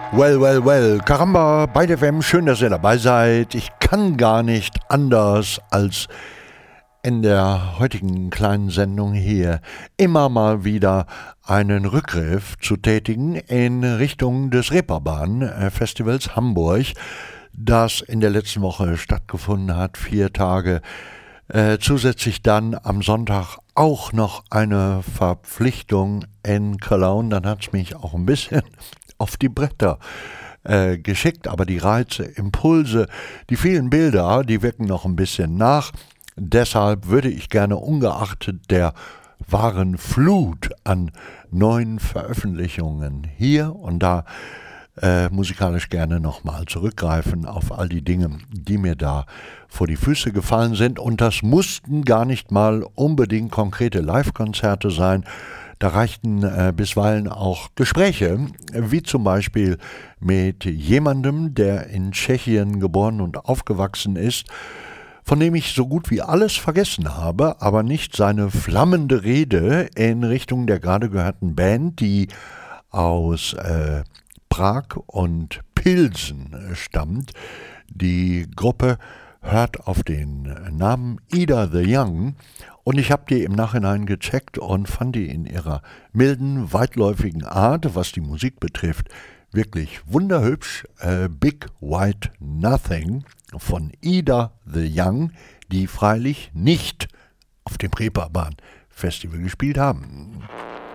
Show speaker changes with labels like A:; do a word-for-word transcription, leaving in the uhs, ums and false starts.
A: Well, well, well, Caramba, bei der F M, schön, dass ihr dabei seid. Ich kann gar nicht anders, als in der heutigen kleinen Sendung hier immer mal wieder einen Rückgriff zu tätigen in Richtung des Reeperbahn-Festivals Hamburg, das in der letzten Woche stattgefunden hat, vier Tage. Äh, zusätzlich dann am Sonntag auch noch eine Verpflichtung in Cologne. Dann hat es mich auch ein bisschen auf die Bretter äh, geschickt, aber die Reize, Impulse, die vielen Bilder, die wirken noch ein bisschen nach. Deshalb würde ich gerne ungeachtet der wahren Flut an neuen Veröffentlichungen hier und da äh, musikalisch gerne nochmal zurückgreifen auf all die Dinge, die mir da vor die Füße gefallen sind. Und das mussten gar nicht mal unbedingt konkrete Live-Konzerte sein. Da reichten äh, bisweilen auch Gespräche, wie zum Beispiel mit jemandem, der in Tschechien geboren und aufgewachsen ist, von dem ich so gut wie alles vergessen habe, aber nicht seine flammende Rede in Richtung der gerade gehörten Band, die aus äh, Prag und Pilsen stammt. Die Gruppe hört auf den Namen Ida the Young und ich habe die im Nachhinein gecheckt und fand die in ihrer milden, weitläufigen Art, was die Musik betrifft, wirklich wunderhübsch. Äh, Big White Nothing von Ida the Young, die freilich nicht auf dem Reeperbahn Festival gespielt haben.